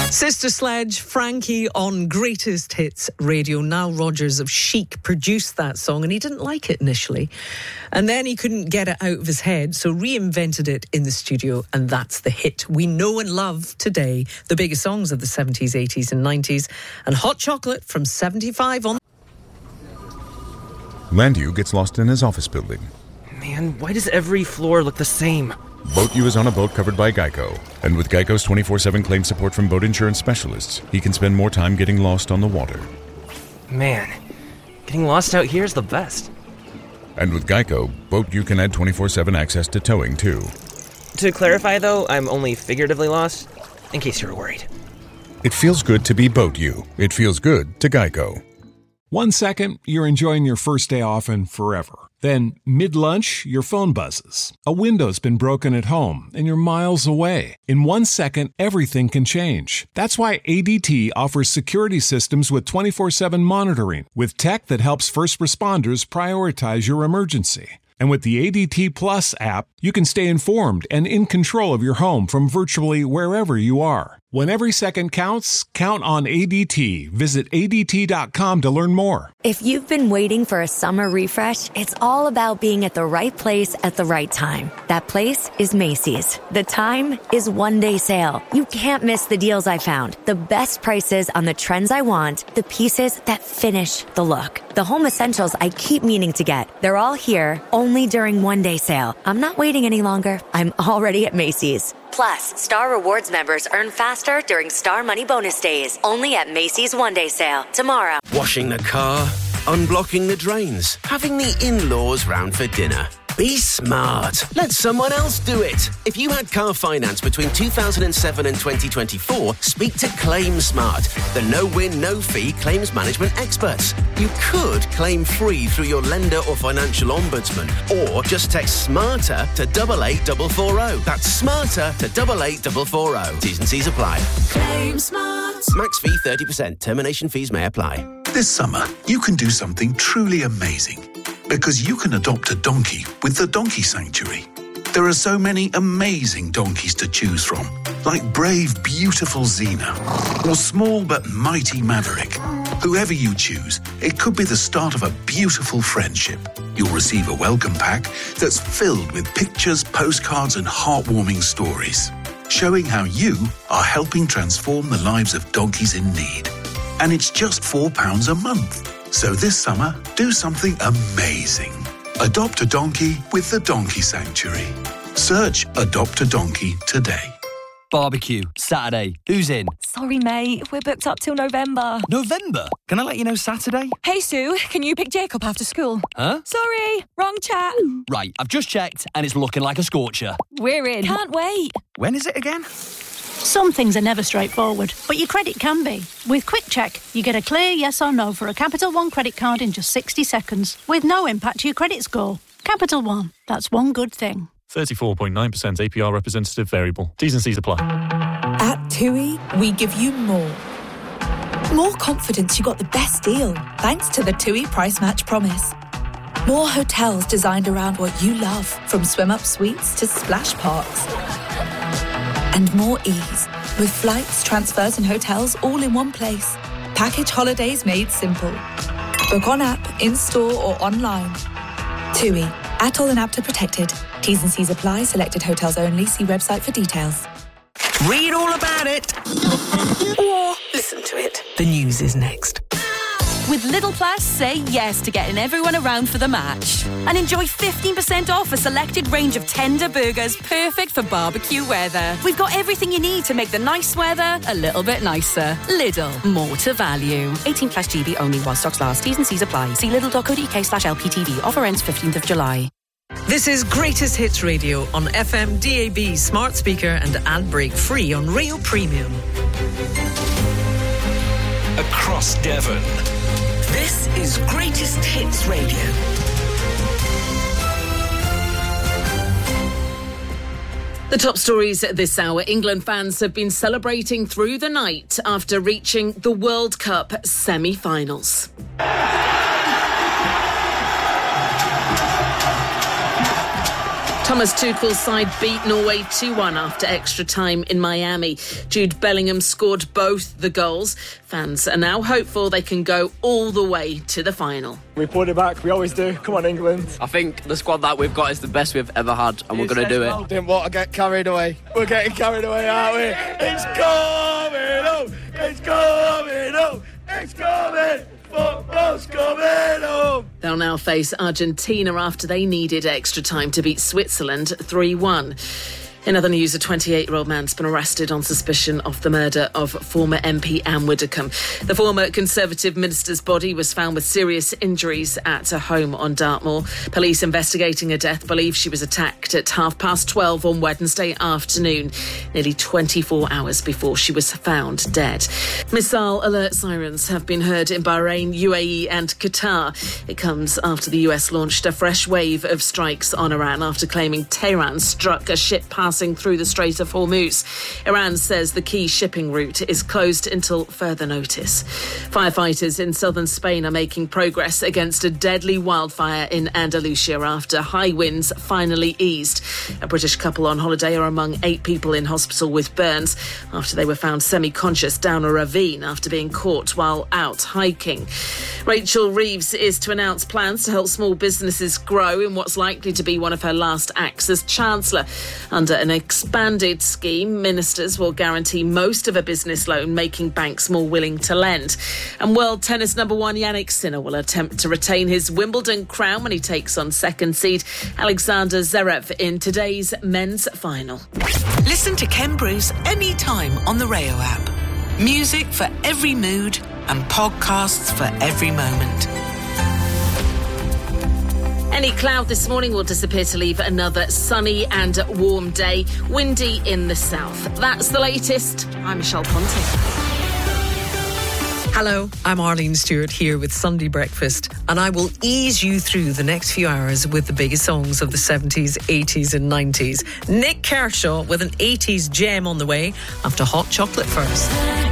Sister Sledge, Frankie on Greatest Hits Radio. Nile Rodgers of Chic produced that song and he didn't like it initially. And then he couldn't get it out of his head, so reinvented it in the studio, and that's the hit we know and love today. The biggest songs of the 70s, 80s and 90s. And Hot Chocolate from 75 on... Landu gets lost in his office building. Man, why does every floor look the same? Boat U is on a boat covered by Geico. And with Geico's 24/7 claim support from boat insurance specialists, he can spend more time getting lost on the water. Man, getting lost out here is the best. And with Geico, Boat U can add 24/7 access to towing, too. To clarify, though, I'm only figuratively lost, in case you were worried. It feels good to be Boat U. It feels good to Geico. 1 second, you're enjoying your first day off and forever. Then, mid-lunch, your phone buzzes. A window's been broken at home, and you're miles away. In 1 second, everything can change. That's why ADT offers security systems with 24/7 monitoring, with tech that helps first responders prioritize your emergency. And with the ADT Plus app, you can stay informed and in control of your home from virtually wherever you are. When every second counts, count on ADT. Visit ADT.com to learn more. If you've been waiting for a summer refresh, it's all about being at the right place at the right time. That place is Macy's. The time is one-day sale. You can't miss the deals I found. The best prices on the trends I want. The pieces that finish the look. The home essentials I keep meaning to get. They're all here, only during one-day sale. I'm not waiting any longer. I'm already at Macy's. Plus, Star Rewards members earn faster during Star Money Bonus Days. Only at Macy's one-day sale. Tomorrow. Washing the car, unblocking the drains, having the in-laws round for dinner. Be smart. Let someone else do it. If you had car finance between 2007 and 2024, speak to ClaimSmart, the no-win, no-fee claims management experts. You could claim free through your lender or financial ombudsman, or just text SMARTER to 88440. That's SMARTER to 88440. T's and C's apply. Claim Smart. Max fee 30%. Termination fees may apply. This summer, you can do something truly amazing. Because you can adopt a donkey with the Donkey Sanctuary. There are so many amazing donkeys to choose from, like brave, beautiful Xena, or small but mighty Maverick. Whoever you choose, it could be the start of a beautiful friendship. You'll receive a welcome pack that's filled with pictures, postcards, and heartwarming stories, showing how you are helping transform the lives of donkeys in need. And it's just £4 a month. So this summer, do something amazing. Adopt a donkey with the Donkey Sanctuary. Search Adopt a Donkey today. Barbecue, Saturday. Who's in? Sorry, mate. We're booked up till November. November? Can I let you know Saturday? Hey, Sue, can you pick Jacob after school? Huh? Sorry, wrong chat. Right, I've just checked and it's looking like a scorcher. We're in. Can't wait. When is it again? Some things are never straightforward, but your credit can be. With Quick Check, you get a clear yes or no for a Capital One credit card in just 60 seconds, with no impact to your credit score. Capital One, that's one good thing. 34.9% APR representative variable. T's and C's apply. At TUI, we give you more. More confidence you got the best deal, thanks to the TUI Price Match Promise. More hotels designed around what you love, from swim-up suites to splash parks. And more ease, with flights, transfers and hotels all in one place. Package holidays made simple. Book on app, in-store or online. TUI, ATOL and APTA protected. T's and C's apply. Selected hotels only. See website for details. Read all about it. Or listen to it. The news is next. With Lidl Plus, say yes to getting everyone around for the match. And enjoy 15% off a selected range of tender burgers perfect for barbecue weather. We've got everything you need to make the nice weather a little bit nicer. Lidl, more to value. 18 plus GB only while stocks last. T's and C's apply. See lidl.co.uk/LPTV. Offer ends 15th of July. This is Greatest Hits Radio on FM, DAB, smart speaker and ad break free on Rio Premium. Across Devon. This is Greatest Hits Radio. The top stories at this hour. England fans have been celebrating through the night after reaching the World Cup semi-finals. Thomas Tuchel's side beat Norway 2-1 after extra time in Miami. Jude Bellingham scored both the goals. Fans are now hopeful they can go all the way to the final. We pulled it back, we always do. Come on, England. I think the squad that we've got is the best we've ever had, and we're going to do it. Didn't want to get carried away. We're getting carried away, aren't we? It's coming up! It's coming up! It's coming! Football's coming home! They'll now face Argentina after they needed extra time to beat Switzerland 3-1. In other news, a 28-year-old man's been arrested on suspicion of the murder of former MP Anne Widdecombe. The former Conservative minister's body was found with serious injuries at her home on Dartmoor. Police investigating her death believe she was attacked at 12:30 on Wednesday afternoon, nearly 24 hours before she was found dead. Missile alert sirens have been heard in Bahrain, UAE and Qatar. It comes after the US launched a fresh wave of strikes on Iran after claiming Tehran struck a ship passing through the Strait of Hormuz. Iran says the key shipping route is closed until further notice. Firefighters in southern Spain are making progress against a deadly wildfire in Andalusia after high winds finally eased. A British couple on holiday are among 8 people in hospital with burns after they were found semi-conscious down a ravine after being caught while out hiking. Rachel Reeves is to announce plans to help small businesses grow in what's likely to be one of her last acts as Chancellor. Under an expanded scheme, ministers will guarantee most of a business loan, making banks more willing to lend. And world tennis number 1 Jannik Sinner will attempt to retain his Wimbledon crown when he takes on second seed Alexander Zverev in today's men's final. Listen to Ken Bruce anytime on the Rayo app. Music for every mood and podcasts for every moment. Any cloud this morning will disappear to leave another sunny and warm day. Windy in the south. That's the latest. I'm Michelle Ponting. Hello, I'm Arlene Stewart here with Sunday Breakfast, and I will ease you through the next few hours with the biggest songs of the 70s, 80s and 90s. Nick Kershaw with an 80s gem on the way after Hot Chocolate first.